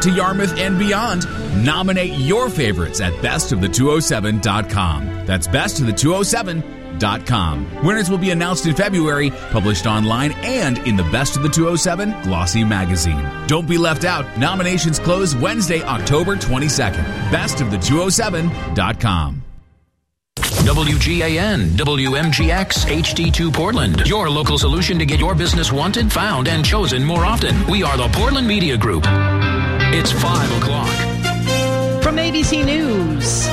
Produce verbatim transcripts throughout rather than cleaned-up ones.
to Yarmouth and beyond. Nominate your favorites at best of the two oh seven dot com. That's best of the two oh seven dot com. Winners will be announced in February, published online and in the Best of the two oh seven Glossy magazine. Don't be left out. Nominations close Wednesday, October twenty-second. best of the two oh seven dot com. W G A N, W M G X, H D two Portland. Your local solution to get your business wanted, found, and chosen more often. We are the Portland Media Group. It's five o'clock. From A B C News,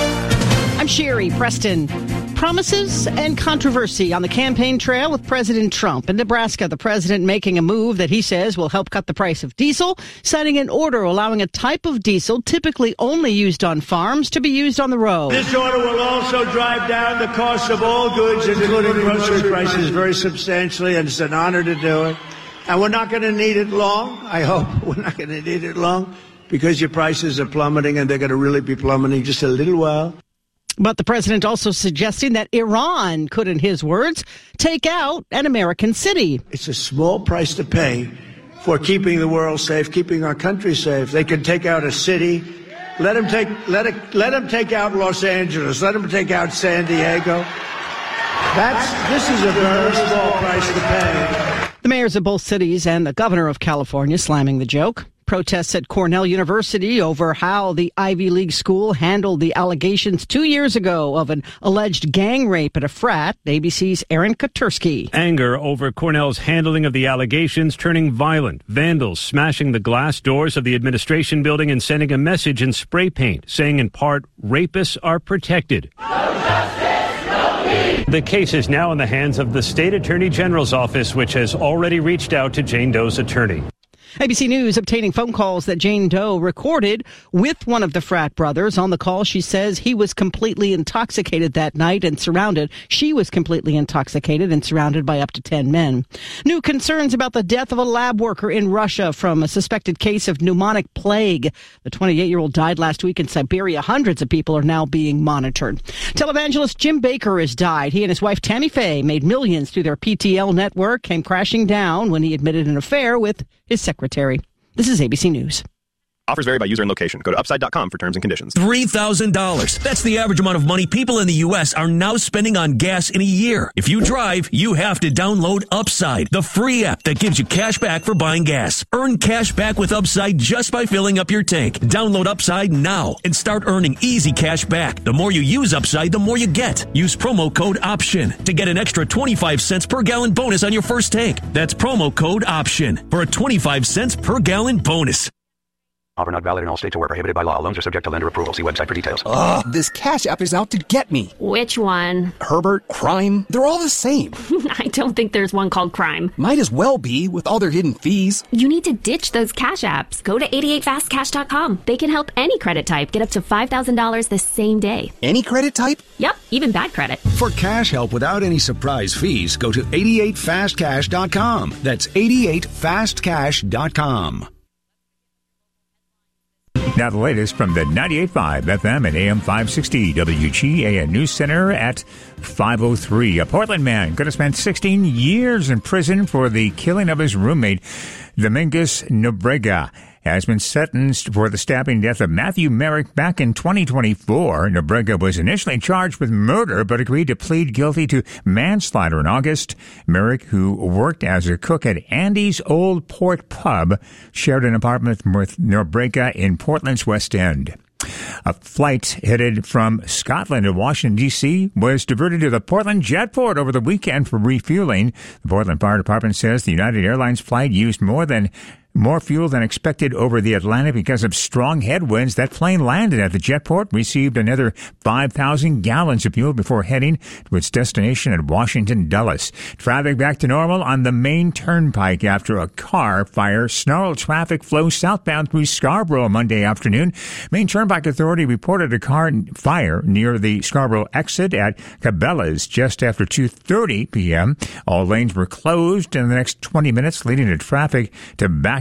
I'm Sherry Preston. Promises and controversy on the campaign trail with President Trump. In Nebraska, the president making a move that he says will help cut the price of diesel, signing an order allowing a type of diesel typically only used on farms to be used on the road. This order will also drive down the cost of all goods, including grocery prices, very substantially, and it's an honor to do it. And we're not going to need it long, I hope. We're not going to need it long because your prices are plummeting, and they're going to really be plummeting just a little while. But the president also suggesting that Iran could, in his words, take out an American city. It's a small price to pay for keeping the world safe, keeping our country safe. They can take out a city. Let them take, let it, let them take out Los Angeles. Let them take out San Diego. That's, this is a very small price to pay. The mayors of both cities and the governor of California slamming the joke. Protests at Cornell University over how the Ivy League school handled the allegations two years ago of an alleged gang rape at a frat. A B C's Aaron Katursky. Anger over Cornell's handling of the allegations turning violent. Vandals smashing the glass doors of the administration building and sending a message in spray paint saying in part, rapists are protected. No justice, no peace. The case is now in the hands of the state attorney general's office, which has already reached out to Jane Doe's attorney. A B C News obtaining phone calls that Jane Doe recorded with one of the frat brothers. On the call, she says he was completely intoxicated that night and surrounded. She was completely intoxicated and surrounded by up to ten men. New concerns about the death of a lab worker in Russia from a suspected case of pneumonic plague. The twenty-eight-year-old died last week in Siberia. Hundreds of people are now being monitored. Televangelist Jim Bakker has died. He and his wife Tammy Faye made millions through their P T L network, came crashing down when he admitted an affair with his secretary. This is A B C News. Offers vary by user and location. Go to upside dot com for terms and conditions. three thousand dollars. That's the average amount of money people in the U S are now spending on gas in a year. If you drive, you have to download Upside, the free app that gives you cash back for buying gas. Earn cash back with Upside just by filling up your tank. Download Upside now and start earning easy cash back. The more you use Upside, the more you get. Use promo code OPTION to get an extra twenty-five cents per gallon bonus on your first tank. That's promo code OPTION for a twenty-five cents per gallon bonus. Offer not valid in all states or where prohibited by law. Loans are subject to lender approval. See website for details. Ugh, this Cash App is out to get me. Which one? Herbert, Crime, they're all the same. I don't think there's one called Crime. Might as well be, with all their hidden fees. You need to ditch those Cash Apps. Go to eighty-eight fast cash dot com. They can help any credit type get up to five thousand dollars the same day. Any credit type? Yep, even bad credit. For cash help without any surprise fees, go to eighty-eight fast cash dot com. That's eighty-eight fast cash dot com. Now the latest from the ninety-eight point five F M and A M five sixty W G A N News Center at five oh three. A Portland man going to spend sixteen years in prison for the killing of his roommate, Domingos Nobrega, has been sentenced for the stabbing death of Matthew Merrick back in twenty twenty-four. Nobrega was initially charged with murder, but agreed to plead guilty to manslaughter in August. Merrick, who worked as a cook at Andy's Old Port Pub, shared an apartment with Nobrega in Portland's West End. A flight headed from Scotland to Washington, D C was diverted to the Portland Jetport over the weekend for refueling. The Portland Fire Department says the United Airlines flight used more than More fuel than expected over the Atlantic because of strong headwinds. That plane landed at the Jetport, received another five thousand gallons of fuel before heading to its destination at Washington Dulles. Traffic back to normal on the main turnpike after a car fire snarled traffic flow southbound through Scarborough Monday afternoon. Maine Turnpike Authority reported a car fire near the Scarborough exit at Cabela's just after two thirty p.m. All lanes were closed in the next twenty minutes, leading to traffic to back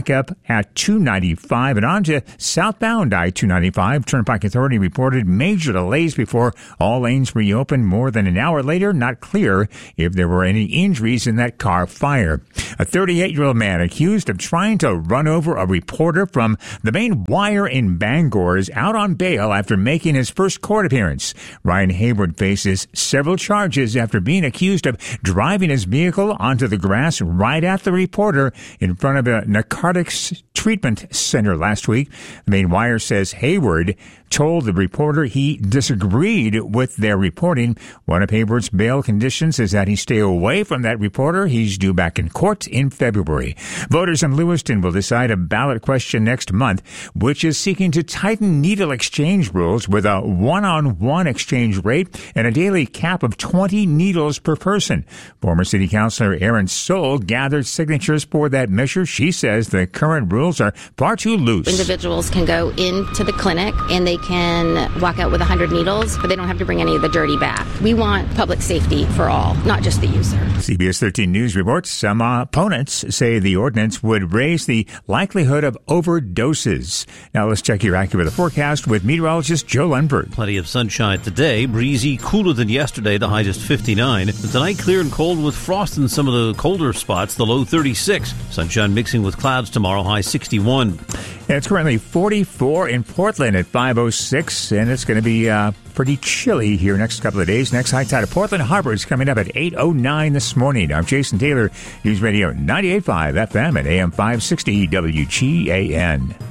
backup at two ninety-five. And on to southbound I two ninety-five. Turnpike Authority reported major delays before all lanes reopened more than an hour later. Not clear if there were any injuries in that car fire. A thirty-eight-year-old man accused of trying to run over a reporter from the main wire in Bangor is out on bail after making his first court appearance. Ryan Hayward faces several charges after being accused of driving his vehicle onto the grass right at the reporter in front of a narcotics treatment center last week. The main wire says Hayward told the reporter he disagreed with their reporting. One of Hayward's bail conditions is that he stay away from that reporter. He's due back in court in February. Voters in Lewiston will decide a ballot question next month, which is seeking to tighten needle exchange rules with a one-on-one exchange rate and a daily cap of twenty needles per person. Former City Councilor Erin Soul gathered signatures for that measure. She says the current rules are far too loose. Individuals can go into the clinic and they can walk out with one hundred needles, but they don't have to bring any of the dirty back. We want public safety for all, not just the user. C B S thirteen News reports some opponents say the ordinance would raise the likelihood of overdoses. Now let's check your accurate forecast with meteorologist Joe Lundberg. Plenty of sunshine today, breezy, cooler than yesterday, the high just fifty-nine. Tonight clear and cold with frost in some of the colder spots, the low thirty-six. Sunshine mixing with clouds tomorrow, high sixty-one. It's currently forty-four in Portland at five oh six, and it's going to be uh, pretty chilly here next couple of days. Next high tide of Portland Harbor is coming up at eight oh nine this morning. I'm Jason Taylor, News Radio ninety-eight point five F M and A M five sixty W G A N.